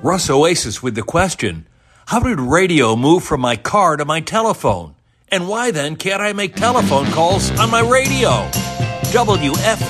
Russ Oasis with the question, how did radio move from my car to my telephone? And why then can't I make telephone calls on my radio? WF